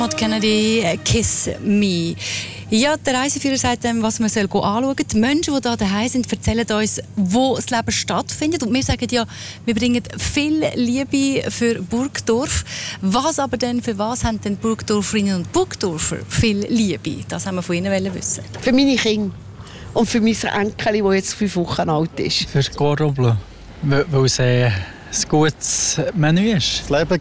Kennedy, Kiss Me. Ja, der Reiseführer sagt dem, was man anschauen soll. Die Menschen, die hier daheim sind, erzählen uns, wo das Leben stattfindet. Und wir sagen ja, wir bringen viel Liebe für Burgdorf. Was aber denn, für was haben denn Burgdorferinnen und Burgdorfer viel Liebe? Das haben wir von Ihnen wissen. Für meine Kinder und für mein Enkel, das jetzt 5 Wochen alt ist. Für Cordon Bleu, weil es ein gutes Menü ist. Das Leben